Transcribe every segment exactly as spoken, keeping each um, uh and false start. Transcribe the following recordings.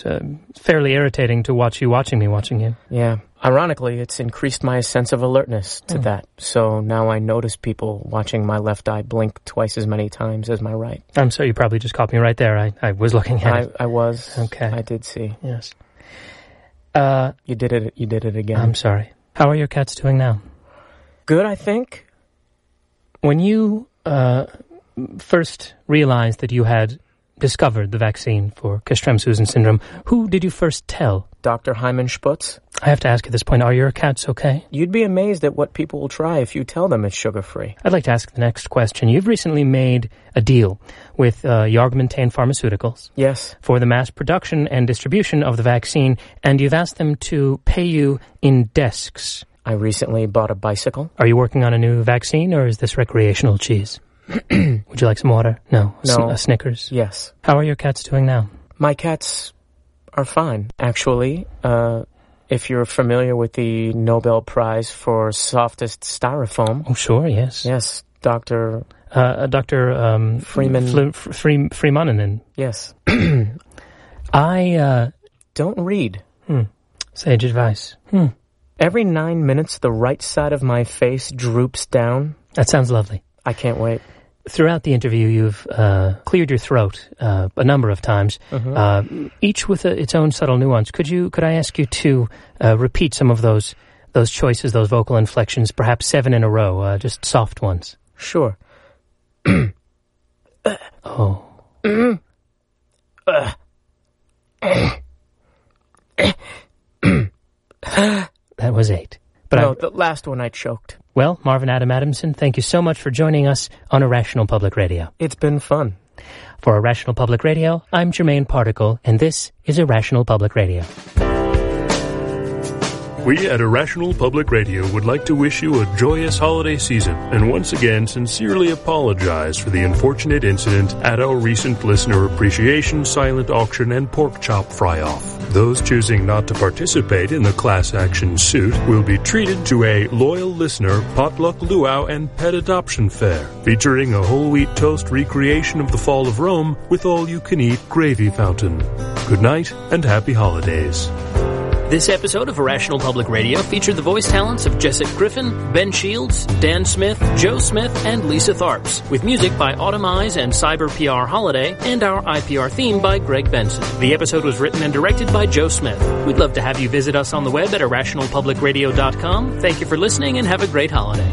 Uh, fairly irritating to watch you watching me watching you. Yeah. Ironically, it's increased my sense of alertness to Mm. that. So now I notice people watching my left eye blink twice as many times as my right. I'm sorry, you probably just caught me right there. I, I was looking at I, it. I was. Okay. I did see. Yes. Uh, you did it. You did it again. I'm sorry. How are your cats doing now? Good, I think. When you uh, first realized that you had discovered the vaccine for Castram-Susan syndrome, who did you first tell? Doctor Hyman Sputz. I have to ask at this point, are your cats okay? You'd be amazed at what people will try if you tell them it's sugar-free. I'd like to ask the next question. You've recently made a deal with uh, Yargmentane Pharmaceuticals. Yes. For the mass production and distribution of the vaccine, and you've asked them to pay you in desks. I recently bought a bicycle. Are you working on a new vaccine, or is this recreational cheese? Would you like some water? No. No. S- a Snickers? Yes. How are your cats doing now? My cats are fine, actually. Uh, if you're familiar with the Nobel Prize for softest styrofoam. Oh, sure, yes. Yes, Doctor Uh, Doctor Um, Freeman. Fle- F- Free- Freemanen. Yes. I, uh... Don't read. Hmm. Sage advice. Hmm. Every nine minutes, the right side of my face droops down. That sounds lovely. I can't wait. Throughout the interview, you've uh, cleared your throat uh, a number of times, Mm-hmm. uh, each with a, its own subtle nuance. Could you? Could I ask you to uh, repeat some of those those choices, those vocal inflections, perhaps seven in a row, uh, just soft ones? Sure. Oh. That was eight. But no, I, the last one I choked. well, Marvin Adam Adamson, thank you so much for joining us on Irrational Public Radio. It's been fun. For Irrational Public Radio, I'm Jermaine Particle, and this is Irrational Public Radio. We at Irrational Public Radio would like to wish you a joyous holiday season and once again sincerely apologize for the unfortunate incident at our recent Listener Appreciation Silent Auction and Pork Chop Fry-Off. Those choosing not to participate in the class action suit will be treated to a loyal listener potluck luau and pet adoption fair, featuring a whole wheat toast recreation of the Fall of Rome with all-you-can-eat gravy fountain. Good night and happy holidays. This episode of Irrational Public Radio featured the voice talents of Jessica Griffin, Ben Shields, Dan Smith, Joe Smith, and Lisa Tharps, with music by Automize and Cyber P R Holiday, and our I P R theme by Greg Benson. The episode was written and directed by Joe Smith. We'd love to have you visit us on the web at irrational public radio dot com. Thank you for listening and have a great holiday.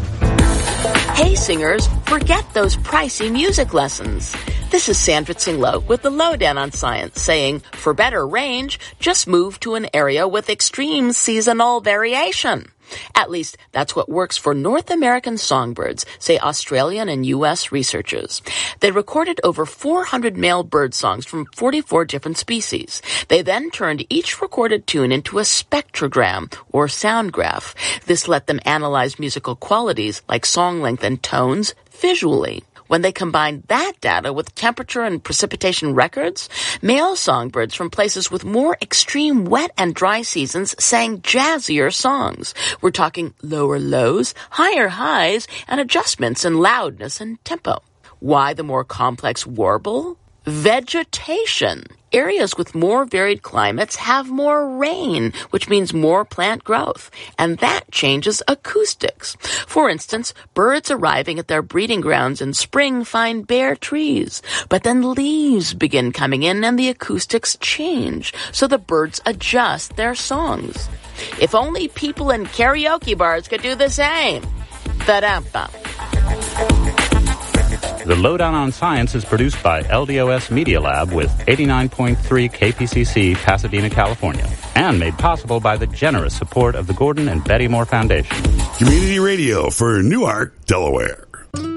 Hey singers, forget those pricey music lessons. This is Sandra Tsinglo with the Lowdown on Science saying, for better range, just move to an area with extreme seasonal variation. At least, that's what works for North American songbirds, say Australian and U S researchers. They recorded over four hundred male bird songs from forty-four different species. They then turned each recorded tune into a spectrogram, or sound graph. This let them analyze musical qualities like song length and tones visually. When they combined that data with temperature and precipitation records, male songbirds from places with more extreme wet and dry seasons sang jazzier songs. We're talking lower lows, higher highs, and adjustments in loudness and tempo. Why the more complex warble? Vegetation. Areas with more varied climates have more rain, which means more plant growth, and that changes acoustics. For instance, birds arriving at their breeding grounds in spring find bare trees, but then leaves begin coming in and the acoustics change, so the birds adjust their songs. If only people in karaoke bars could do the same. Ba-dum-bum. The Lowdown on Science is produced by L D O S Media Lab with eighty-nine point three K P C C, Pasadena, California, and made possible by the generous support of the Gordon and Betty Moore Foundation. Community radio for Newark, Delaware.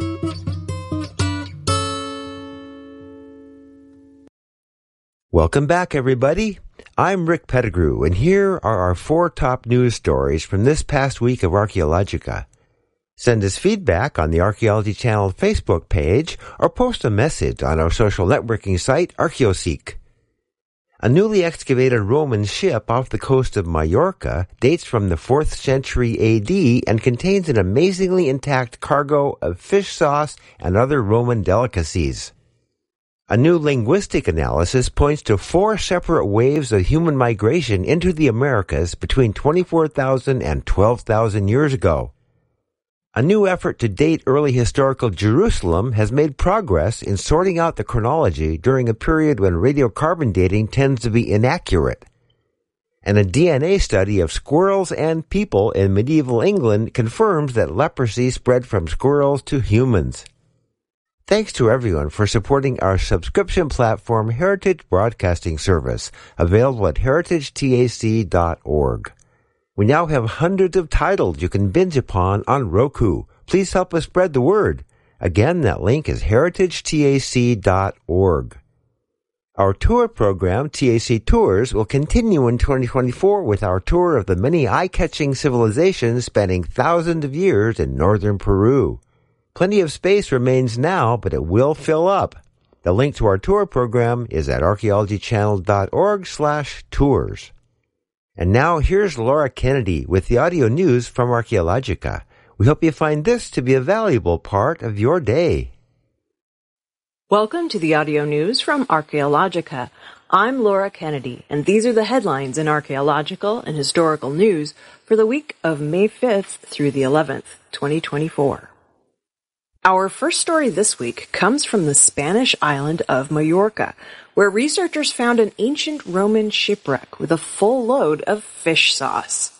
Welcome back, everybody. I'm Rick Pettigrew, and here are our four top news stories from this past week of Archaeologica. Send us feedback on the Archaeology Channel Facebook page or post a message on our social networking site, Archaeoseek. A newly excavated Roman ship off the coast of Majorca dates from the fourth century A D and contains an amazingly intact cargo of fish sauce and other Roman delicacies. A new linguistic analysis points to four separate waves of human migration into the Americas between twenty-four thousand and twelve thousand years ago. A new effort to date early historical Jerusalem has made progress in sorting out the chronology during a period when radiocarbon dating tends to be inaccurate. And a D N A study of squirrels and people in medieval England confirms that leprosy spread from squirrels to humans. Thanks to everyone for supporting our subscription platform Heritage Broadcasting Service, available at heritage tac dot org. We now have hundreds of titles you can binge upon on Roku. Please help us spread the word. Again, that link is heritage tac dot org. Our tour program, T A C Tours, will continue in twenty twenty-four with our tour of the many eye-catching civilizations spanning thousands of years in northern Peru. Plenty of space remains now, but it will fill up. The link to our tour program is at archaeology channel dot org slash tours. And now here's Laura Kennedy with the audio news from Archaeologica. We hope you find this to be a valuable part of your day. Welcome to the audio news from Archaeologica. I'm Laura Kennedy, and these are the headlines in archaeological and historical news for the week of May fifth through the eleventh, twenty twenty-four. Our first story this week comes from the Spanish island of Majorca, where researchers found an ancient Roman shipwreck with a full load of fish sauce.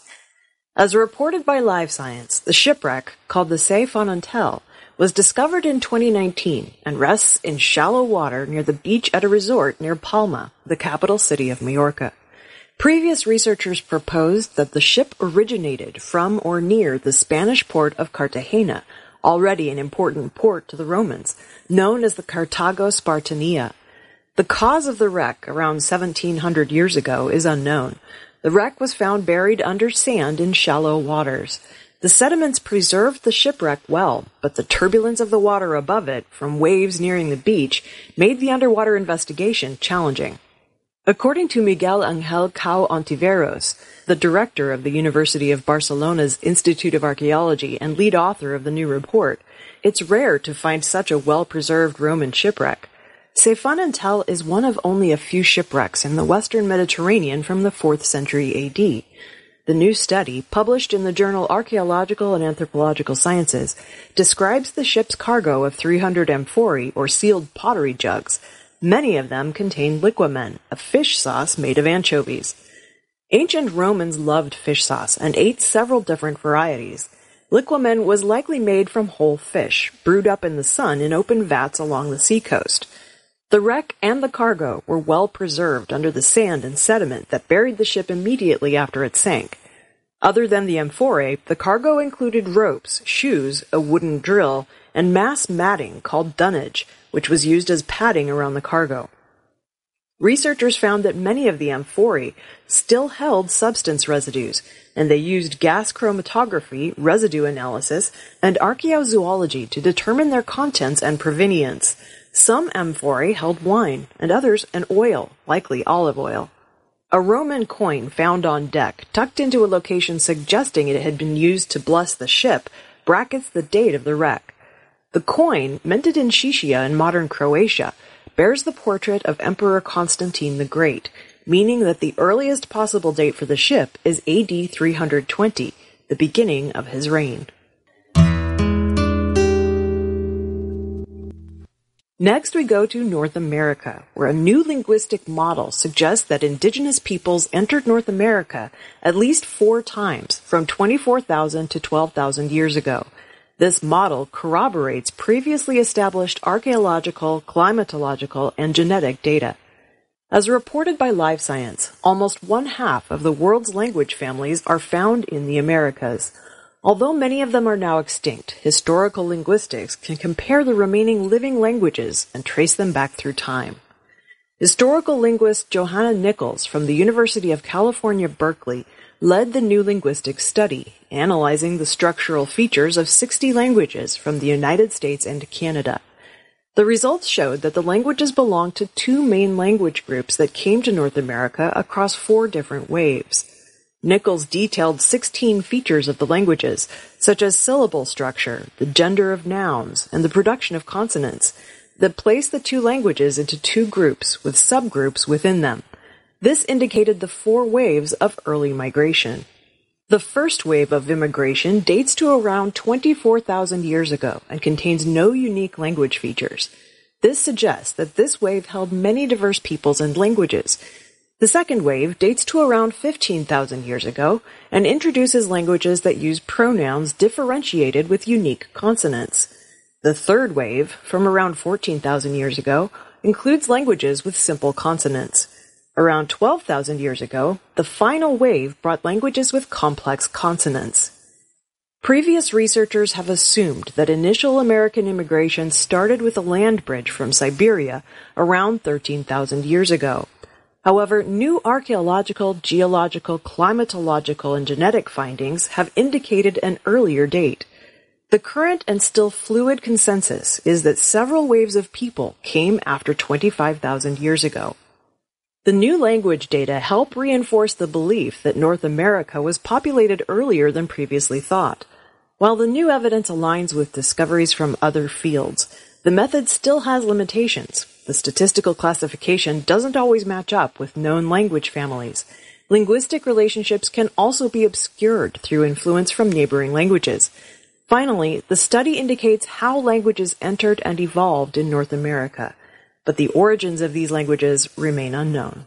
As reported by Live Science, the shipwreck, called the Se Fonantel, was discovered in twenty nineteen and rests in shallow water near the beach at a resort near Palma, the capital city of Majorca. Previous researchers proposed that the ship originated from or near the Spanish port of Cartagena, already an important port to the Romans, known as the Carthago Spartania. The cause of the wreck around seventeen hundred years ago is unknown. The wreck was found buried under sand in shallow waters. The sediments preserved the shipwreck well, but the turbulence of the water above it, from waves nearing the beach, made the underwater investigation challenging. According to Miguel Ángel Cao Ontiveros, the director of the University of Barcelona's Institute of Archaeology and lead author of the new report, it's rare to find such a well-preserved Roman shipwreck. Se Fonantel is one of only a few shipwrecks in the western Mediterranean from the fourth century A D. The new study, published in the journal Archaeological and Anthropological Sciences, describes the ship's cargo of three hundred amphorae, or sealed pottery jugs. Many of them contain liquamen, a fish sauce made of anchovies. Ancient Romans loved fish sauce and ate several different varieties. Liquamen was likely made from whole fish, brewed up in the sun in open vats along the seacoast. The wreck and the cargo were well preserved under the sand and sediment that buried the ship immediately after it sank. Other than the amphorae, the cargo included ropes, shoes, a wooden drill, and mass matting called dunnage, which was used as padding around the cargo. Researchers found that many of the amphorae still held substance residues, and they used gas chromatography, residue analysis, and archaeozoology to determine their contents and provenience. Some amphorae held wine, and others an oil, likely olive oil. A Roman coin found on deck, tucked into a location suggesting it had been used to bless the ship, brackets the date of the wreck. The coin, minted in Shishia in modern Croatia, bears the portrait of Emperor Constantine the Great, meaning that the earliest possible date for the ship is A D three hundred twenty, the beginning of his reign. Next, we go to North America, where a new linguistic model suggests that indigenous peoples entered North America at least four times, from twenty-four thousand to twelve thousand years ago. This model corroborates previously established archaeological, climatological, and genetic data. As reported by Live Science, almost one half of the world's language families are found in the Americas. Although many of them are now extinct, historical linguistics can compare the remaining living languages and trace them back through time. Historical linguist Johanna Nichols from the University of California, Berkeley, led the new linguistic study, analyzing the structural features of sixty languages from the United States and Canada. The results showed that the languages belong to two main language groups that came to North America across four different waves. Nichols detailed sixteen features of the languages, such as syllable structure, the gender of nouns, and the production of consonants. that placed the two languages into two groups with subgroups within them. This indicated the four waves of early migration. The first wave of immigration dates to around twenty-four thousand years ago and contains no unique language features. This suggests that this wave held many diverse peoples and languages. The second wave dates to around fifteen thousand years ago and introduces languages that use pronouns differentiated with unique consonants. The third wave, from around fourteen thousand years ago, includes languages with simple consonants. Around twelve thousand years ago, the final wave brought languages with complex consonants. Previous researchers have assumed that initial American immigration started with a land bridge from Siberia around thirteen thousand years ago. However, new archaeological, geological, climatological, and genetic findings have indicated an earlier date. The current and still fluid consensus is that several waves of people came after twenty-five thousand years ago. The new language data help reinforce the belief that North America was populated earlier than previously thought. While the new evidence aligns with discoveries from other fields, the method still has limitations. The statistical classification doesn't always match up with known language families. Linguistic relationships can also be obscured through influence from neighboring languages. Finally, the study indicates how languages entered and evolved in North America, but the origins of these languages remain unknown.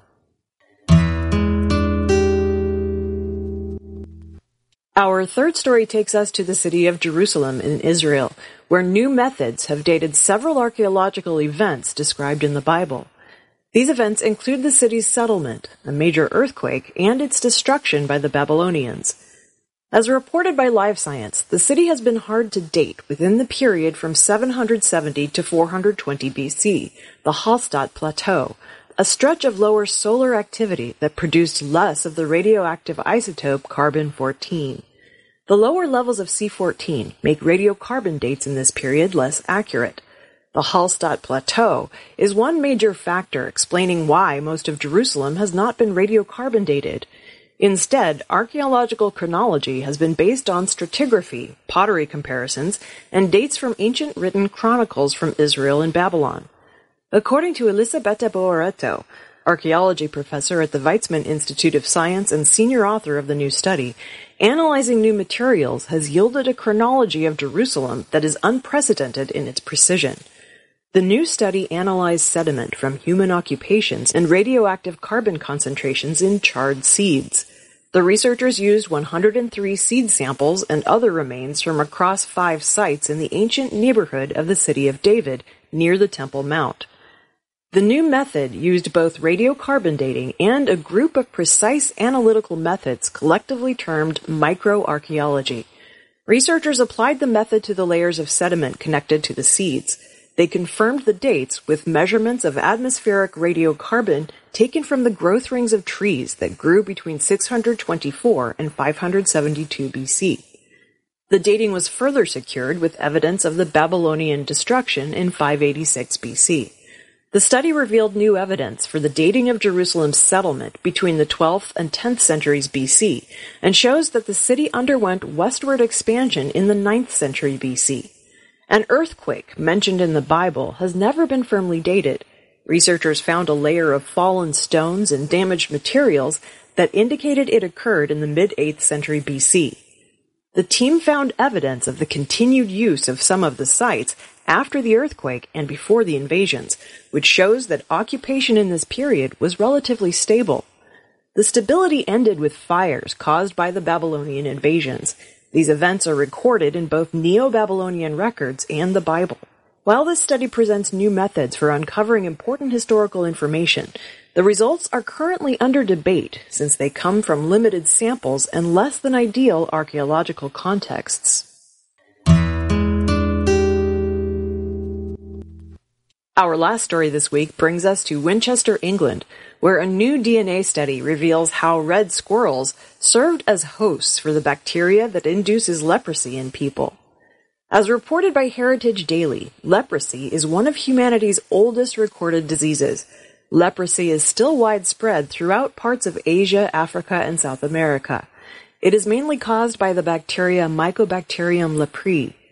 Our third story takes us to the city of Jerusalem in Israel, where new methods have dated several archaeological events described in the Bible. These events include the city's settlement, a major earthquake, and its destruction by the Babylonians. As reported by Live Science, the city has been hard to date within the period from seven hundred seventy to four hundred twenty B C, the Hallstatt Plateau, a stretch of lower solar activity that produced less of the radioactive isotope carbon fourteen. The lower levels of C fourteen make radiocarbon dates in this period less accurate. The Hallstatt Plateau is one major factor explaining why most of Jerusalem has not been radiocarbon dated. Instead, archaeological chronology has been based on stratigraphy, pottery comparisons, and dates from ancient written chronicles from Israel and Babylon. According to Elisabetta Boaretto, archaeology professor at the Weizmann Institute of Science and senior author of the new study, analyzing new materials has yielded a chronology of Jerusalem that is unprecedented in its precision. The new study analyzed sediment from human occupations and radioactive carbon concentrations in charred seeds. The researchers used one hundred three seed samples and other remains from across five sites in the ancient neighborhood of the city of David, near the Temple Mount. The new method used both radiocarbon dating and a group of precise analytical methods collectively termed microarchaeology. Researchers applied the method to the layers of sediment connected to the seeds. They confirmed the dates with measurements of atmospheric radiocarbon taken from the growth rings of trees that grew between six hundred twenty-four and five hundred seventy-two B C. The dating was further secured with evidence of the Babylonian destruction in five eighty-six B C. The study revealed new evidence for the dating of Jerusalem's settlement between the twelfth and tenth centuries B C, and shows that the city underwent westward expansion in the ninth century B C. An earthquake mentioned in the Bible has never been firmly dated. Researchers found a layer of fallen stones and damaged materials that indicated it occurred in the mid-eighth century B C. The team found evidence of the continued use of some of the sites after the earthquake and before the invasions, which shows that occupation in this period was relatively stable. The stability ended with fires caused by the Babylonian invasions. These events are recorded in both Neo-Babylonian records and the Bible. While this study presents new methods for uncovering important historical information, the results are currently under debate since they come from limited samples and less than ideal archaeological contexts. Our last story this week brings us to Winchester, England, where a new D N A study reveals how red squirrels served as hosts for the bacteria that induces leprosy in people. As reported by Heritage Daily, leprosy is one of humanity's oldest recorded diseases. Leprosy is still widespread throughout parts of Asia, Africa, and South America. It is mainly caused by the bacteria Mycobacterium leprae.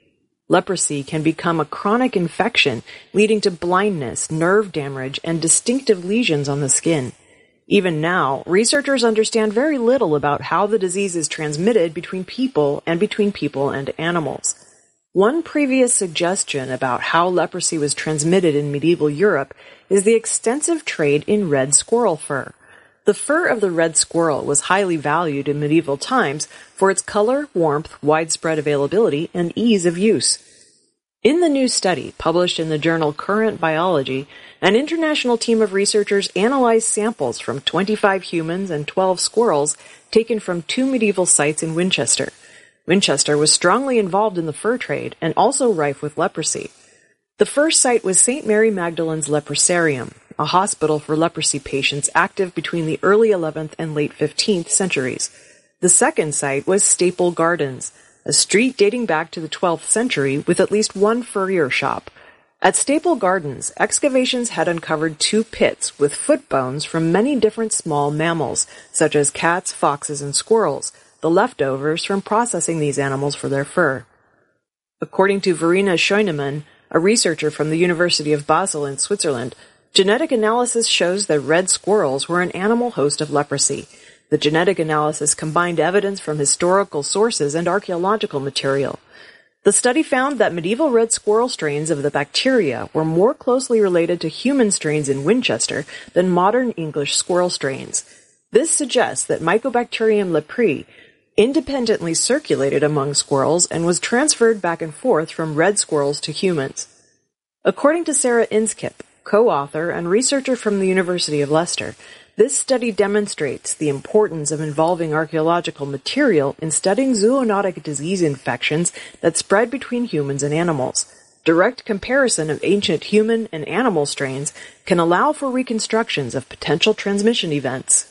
Leprosy can become a chronic infection, leading to blindness, nerve damage, and distinctive lesions on the skin. Even now, researchers understand very little about how the disease is transmitted between people and between people and animals. One previous suggestion about how leprosy was transmitted in medieval Europe is the extensive trade in red squirrel fur. The fur of the red squirrel was highly valued in medieval times for its color, warmth, widespread availability, and ease of use. In the new study, published in the journal Current Biology, an international team of researchers analyzed samples from twenty-five humans and twelve squirrels taken from two medieval sites in Winchester. Winchester was strongly involved in the fur trade and also rife with leprosy. The first site was Saint Mary Magdalene's Leprosarium, a hospital for leprosy patients active between the early eleventh and late fifteenth centuries. The second site was Staple Gardens, a street dating back to the twelfth century with at least one furrier shop. At Staple Gardens, excavations had uncovered two pits with foot bones from many different small mammals, such as cats, foxes, and squirrels, the leftovers from processing these animals for their fur. According to Verena Scheunemann, a researcher from the University of Basel in Switzerland, genetic analysis shows that red squirrels were an animal host of leprosy. The genetic analysis combined evidence from historical sources and archaeological material. The study found that medieval red squirrel strains of the bacteria were more closely related to human strains in Winchester than modern English squirrel strains. This suggests that Mycobacterium leprae independently circulated among squirrels and was transferred back and forth from red squirrels to humans. According to Sarah Inskip, co-author and researcher from the University of Leicester, this study demonstrates the importance of involving archaeological material in studying zoonotic disease infections that spread between humans and animals. Direct comparison of ancient human and animal strains can allow for reconstructions of potential transmission events.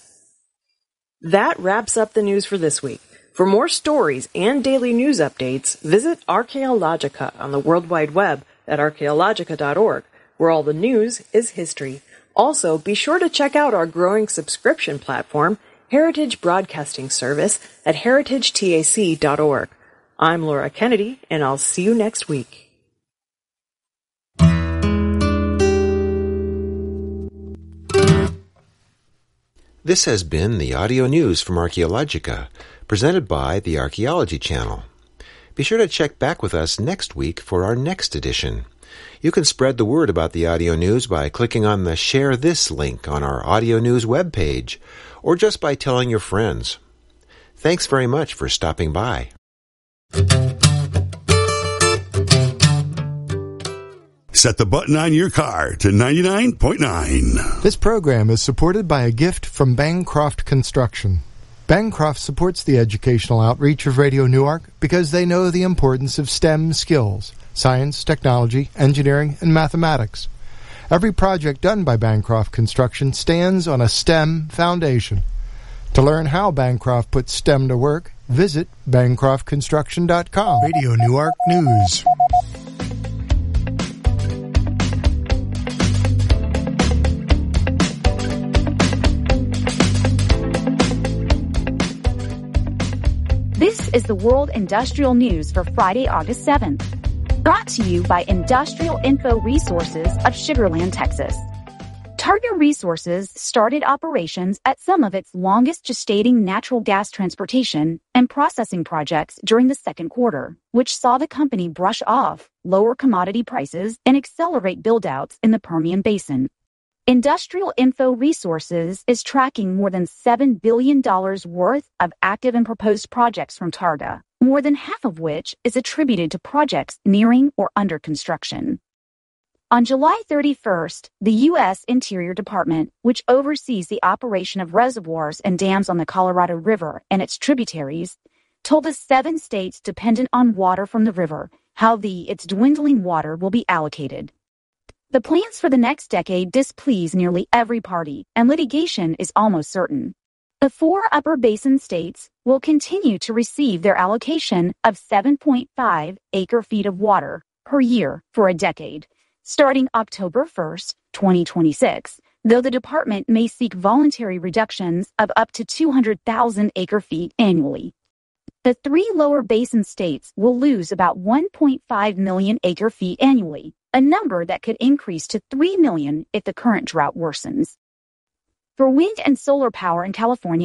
That wraps up the news for this week. For more stories and daily news updates, visit Archaeologica on the World Wide Web at archaeologica dot org, where all the news is history. Also, be sure to check out our growing subscription platform, Heritage Broadcasting Service, at heritage tac dot org. I'm Laura Kennedy, and I'll see you next week. This has been the audio news from Archaeologica, presented by the Archaeology Channel. Be sure to check back with us next week for our next edition. You can spread the word about the audio news by clicking on the Share This link on our audio news webpage, or just by telling your friends. Thanks very much for stopping by. Set the button on your car to ninety-nine point nine. This program is supported by a gift from Bancroft Construction. Bancroft supports the educational outreach of Radio Newark because they know the importance of STEM skills: science, technology, engineering, and mathematics. Every project done by Bancroft Construction stands on a STEM foundation. To learn how Bancroft puts STEM to work, visit bancroft construction dot com. Radio Newark News. This is the World Industrial News for Friday, August seventh. Brought to you by Industrial Info Resources of Sugar Land, Texas. Targa Resources started operations at some of its longest gestating natural gas transportation and processing projects during the second quarter, which saw the company brush off lower commodity prices and accelerate build-outs in the Permian Basin. Industrial Info Resources is tracking more than seven billion dollars worth of active and proposed projects from Targa, more than half of which is attributed to projects nearing or under construction. On July thirty-first, the U S Interior Department, which oversees the operation of reservoirs and dams on the Colorado River and its tributaries, told the seven states dependent on water from the river how the its dwindling water will be allocated. The plans for the next decade displease nearly every party, and litigation is almost certain. The four upper basin states will continue to receive their allocation of seven point five acre-feet of water per year for a decade, starting October first, twenty twenty-six, though the department may seek voluntary reductions of up to two hundred thousand acre-feet annually. The three lower basin states will lose about one point five million acre-feet annually, a number that could increase to three million if the current drought worsens. For wind and solar power in California,